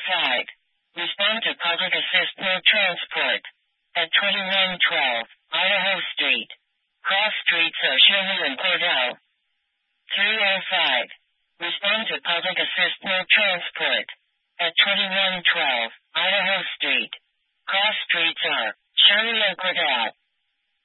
305. Respond to public assist no transport. At 2112 Idaho Street. Cross streets are Shirley and Cordell. 305. Respond to public assist no transport. At 2112 Idaho Street. Cross streets are Shirley and Cordell.